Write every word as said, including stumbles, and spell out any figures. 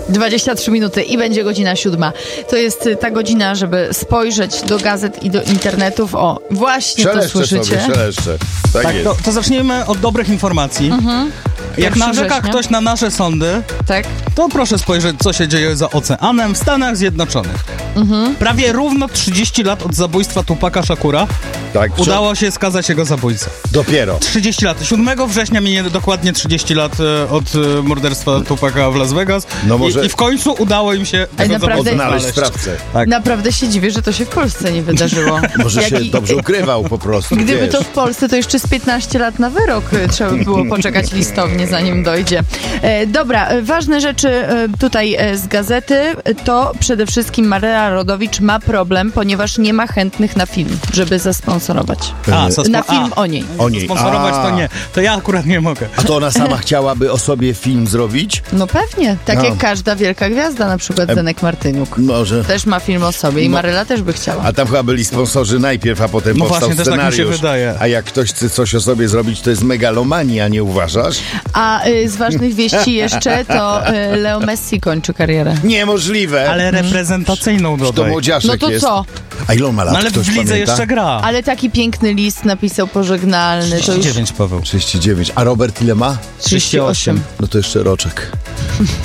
dwadzieścia trzy minuty i będzie godzina siódma. To jest ta godzina, żeby spojrzeć do gazet i do internetów. O, właśnie szeleszcze to słyszycie. Sobie, szeleszcze. Tak, Tak, jest. to, to zacznijmy od dobrych informacji. Mhm. Jak Pierwszy narzeka września. ktoś na nasze sądy, Tak? to proszę spojrzeć, co się dzieje za oceanem w Stanach Zjednoczonych. Mhm. Prawie równo trzydzieści lat od zabójstwa Tupaka Szakura tak, co? udało się skazać jego zabójcę. Dopiero. trzydzieści lat. siódmego września minie dokładnie trzydzieści lat e, od e, morderstwa Tupaka w Las Vegas. No może- I, I w końcu udało im się Ale tego naprawdę- zabójcę Odnaleźć znaleźć. sprawcę. Tak. Naprawdę się dziwię, że to się w Polsce nie wydarzyło. Może się Jak i- dobrze ukrywał po prostu, Gdyby wiesz. to w Polsce, to jeszcze z piętnaście lat na wyrok y, trzeba by było poczekać listownie, zanim dojdzie. E, dobra, e, ważne rzeczy e, tutaj e, z gazety, e, to przede wszystkim Maryla Rodowicz ma problem, ponieważ nie ma chętnych na film, żeby zasponsorować. A, zaspo- Na film a, o niej. O niej. Sponsorować A. to nie. To ja akurat nie mogę. A to ona sama chciałaby o sobie film zrobić? No pewnie, tak No. jak każda wielka gwiazda, na przykład Zenek Martyniuk. Może. Też ma film o sobie i Maryla też by chciała. A tam chyba byli sponsorzy najpierw, a potem No powstał właśnie, też tak mi się scenariusz. wydaje. A jak ktoś chce coś o sobie zrobić, to jest megalomania, nie uważasz? A y, z ważnych wieści jeszcze to y, Leo Messi kończy karierę. Niemożliwe. Ale reprezentacyjną to dodaj. młodziaszek No to jest. co? A ile on ma lat? No ale Ktoś w lidze pamięta? jeszcze gra. Ale taki piękny list napisał pożegnalny. To już trzydzieści dziewięć, Paweł. trzydzieści dziewięć. A Robert ile ma? trzydzieści osiem. No to jeszcze roczek.